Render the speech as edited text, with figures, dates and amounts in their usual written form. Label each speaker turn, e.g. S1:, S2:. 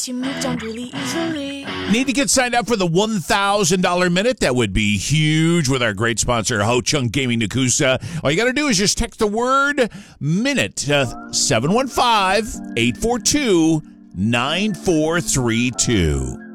S1: you moved on really easily.
S2: Need to get signed up for the $1,000 minute? That would be huge with our great sponsor, Ho Chunk Gaming Nakusa. All you got to do is just text the word minute to 715-842-9432.